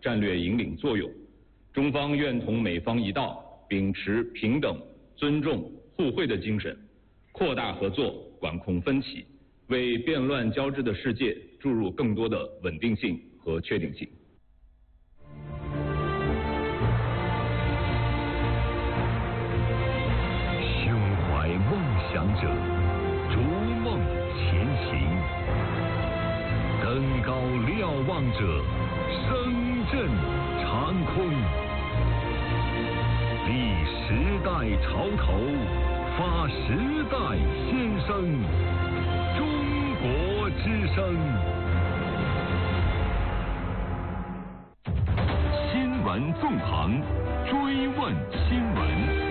战略引领作用。中方愿同美方一道，秉持平等、尊重、互惠的精神，扩大合作，管控分歧，为变乱交织的世界注入更多的稳定性和确定性。 胸怀梦想者，逐梦前行；登高瞭望者，声震长空。立时代潮头，发时代先声，中国之声。新闻纵横，追问新闻。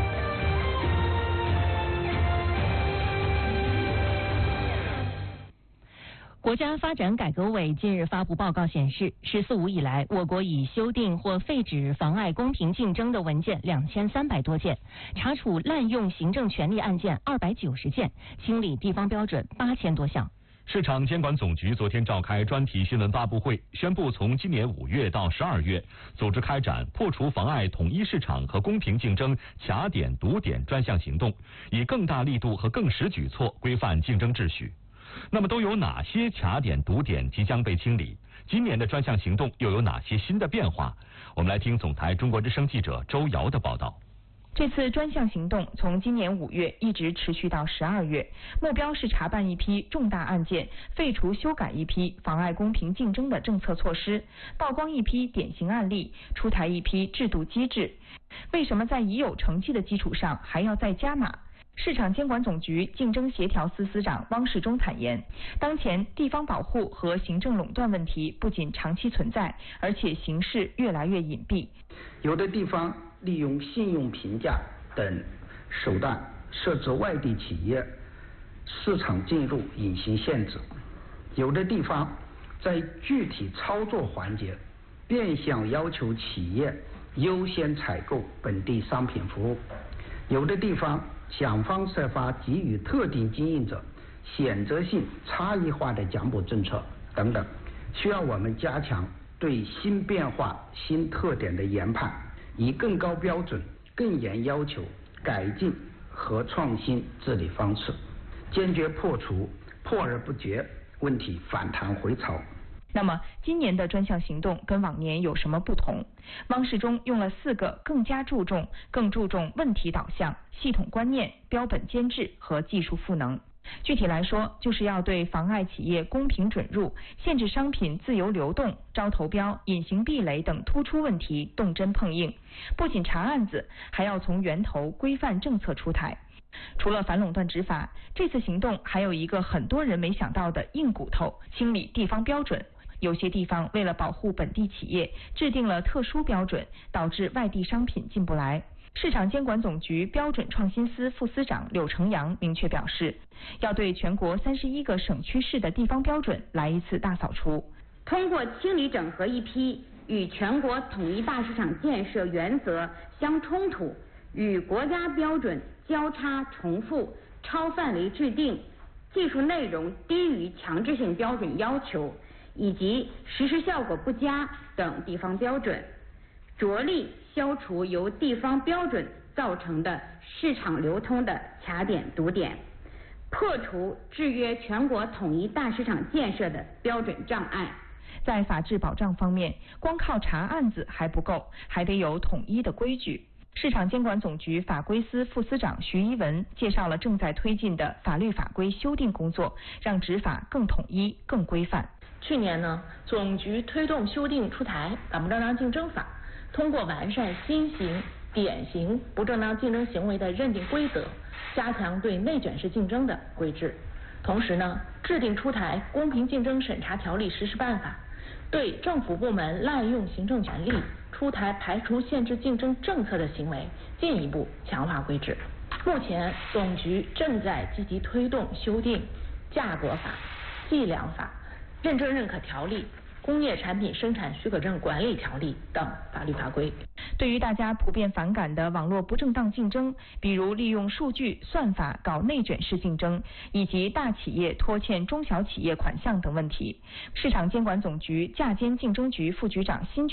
国家发展改革委近日发布报告显示，“十四五”以来，我国已修订或废止妨碍公平竞争的文件2300多件，查处滥用行政权力案件290件，清理地方标准8000多项。 市场监管总局昨天召开专题新闻发布会，宣布从今年5月到12月，组织开展破除妨碍统一市场和公平竞争卡点堵点专项行动，以更大力度和更实举措规范竞争秩序。那么都有哪些卡点堵点即将被清理？今年的专项行动又有哪些新的变化？我们来听总台中国之声记者周瑶的报道。 这次专项行动从今年5月一直持续到12月，目标是查办一批重大案件，废除修改一批妨碍公平竞争的政策措施，曝光一批典型案例，出台一批制度机制。为什么在已有成绩的基础上还要再加码？市场监管总局竞争协调司司长汪世忠坦言，当前地方保护和行政垄断问题不仅长期存在，而且形势越来越隐蔽。 有的地方利用信用评价等手段设置外地企业市场进入隐形限制，有的地方在具体操作环节变相要求企业优先采购本地商品服务，有的地方想方设法给予特定经营者选择性差异化的奖补政策等等，需要我们加强对新变化新特点的研判，以更高标准更严要求改进和创新治理方式，坚决破除破而不决问题反弹回潮。 那么今年的专项行动跟往年有什么不同？汪世忠用了4个更注重问题导向、系统观念、标本兼治和技术赋能。具体来说，就是要对妨碍企业公平准入、限制商品自由流动、招投标、隐形壁垒等突出问题动真碰硬，不仅查案子，还要从源头规范政策出台。除了反垄断执法，这次行动还有一个很多人没想到的硬骨头，清理地方标准。有些地方为了保护本地企业，制定了特殊标准，导致外地商品进不来。市场监管总局标准创新司副司长柳成阳明确表示，要对全国31个省区市的地方标准来一次大扫除。 通过清理整合一批与全国统一大市场建设原则相冲突、与国家标准交叉重复、超范围制定、技术内容低于强制性标准要求以及实施效果不佳等地方标准，着力消除由地方标准造成的市场流通的卡点堵点，破除制约全国统一大市场建设的标准障碍。 在法治保障方面，光靠查案子还不够，还得有统一的规矩。市场监管总局法规司副司长徐一文介绍了正在推进的法律法规修订工作，让执法更统一、更规范。 去年呢，总局推动修订出台《反不正当竞争法》，通过完善新型、典型不正当竞争行为的认定规则，加强对内卷式竞争的规制。同时呢，制定出台《公平竞争审查条例实施办法》，对政府部门滥用行政权力、出台排除限制竞争政策的行为进一步强化规制。目前，总局正在积极推动修订价格法、计量法、认证认可条例、工业产品生产许可证管理条例等法律法规。 对于大家普遍反感的网络不正当竞争，比如利用数据算法搞内卷式竞争，以及大企业拖欠中小企业款项等问题，市场监管总局价监竞争局副局长辛